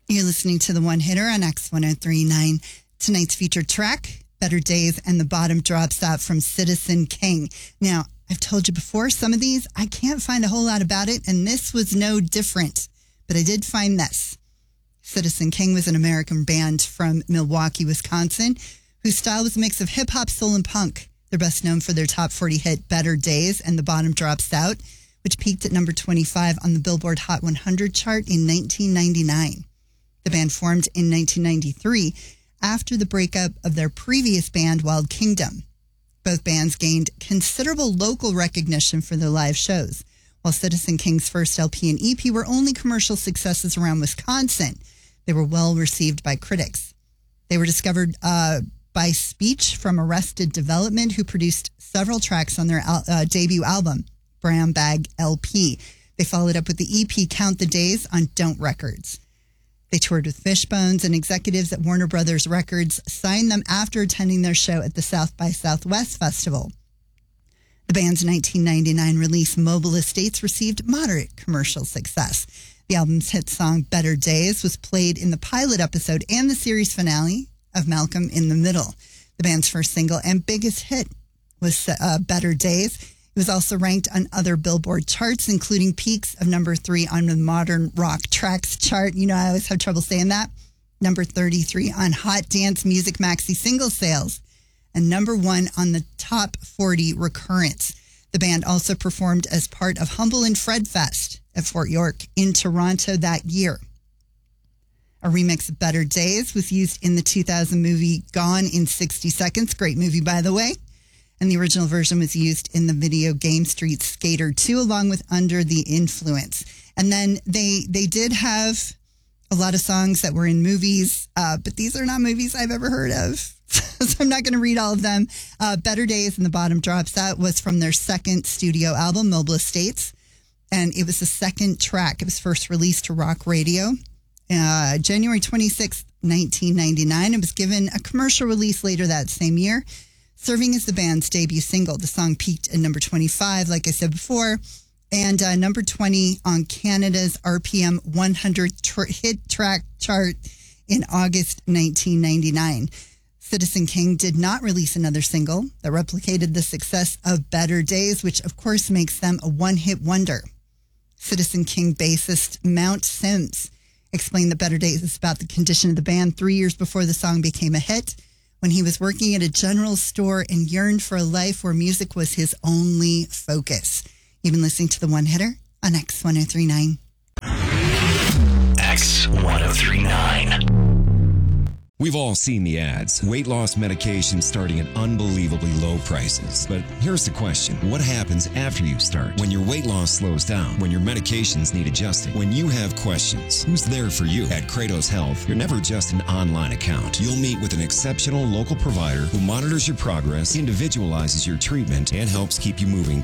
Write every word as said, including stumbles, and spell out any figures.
You're listening to the One Hitter on X one oh three point nine. Tonight's featured track, Better Days, and the bottom drops out from Citizen King. Now, I've told you before, some of these, I can't find a whole lot about it, and this was no different. But I did find this. Citizen King was an American band from Milwaukee, Wisconsin, whose style was a mix of hip-hop, soul, and punk. They're best known for their top forty hit, Better Days, and the bottom drops out, which peaked at number twenty-five on the Billboard Hot one hundred chart in nineteen ninety-nine. The band formed in nineteen ninety-three after the breakup of their previous band, Wild Kingdom. Both bands gained considerable local recognition for their live shows, while Citizen King's first L P and E P were only commercial successes around Wisconsin. They were well received by critics. They were discovered uh, by Speech from Arrested Development, who produced several tracks on their al- uh, debut album, Brown Bag L P. They followed up with the E P Count the Days on Don't Records. They toured with Fishbones, and executives at Warner Brothers Records signed them after attending their show at the South by Southwest Festival. The band's nineteen ninety-nine release, Mobile Estates, received moderate commercial success. The album's hit song, Better Days, was played in the pilot episode and the series finale of Malcolm in the Middle. The band's first single and biggest hit was uh, Better Days. It was also ranked on other Billboard charts, including peaks of number three on the Modern Rock Tracks chart. You know, I always have trouble saying that. Number thirty-three on Hot Dance Music Maxi single sales, and number one on the top forty recurrence. The band also performed as part of Humble and Fred Fest at Fort York in Toronto that year. A remix of Better Days was used in the two thousand movie Gone in sixty seconds. Great movie, by the way. And the original version was used in the video game Street Skater two, along with Under the Influence. And then they they did have a lot of songs that were in movies, uh, but these are not movies I've ever heard of. So I'm not going to read all of them. Uh, Better Days and the bottom drops out was from their second studio album, Mobile Estates. And it was the second track. It was first released to rock radio uh, January twenty-sixth, nineteen ninety-nine. It was given a commercial release later that same year, serving as the band's debut single. The song peaked at number twenty-five, like I said before, and uh, number twenty on Canada's R P M one hundred tr- hit track chart in August nineteen ninety-nine. Citizen King did not release another single that replicated the success of Better Days, which of course makes them a one-hit wonder. Citizen King bassist Mount Sims explained that Better Days is about the condition of the band three years before the song became a hit, when he was working at a general store and yearned for a life where music was his only focus. You've been listening to the One Hitter on X one oh three point nine. X one oh three point nine. We've all seen the ads. Weight loss medications starting at unbelievably low prices. But here's the question. What happens after you start? When your weight loss slows down? When your medications need adjusting? When you have questions? Who's there for you? At Kratos Health, you're never just an online account. You'll meet with an exceptional local provider who monitors your progress, individualizes your treatment, and helps keep you moving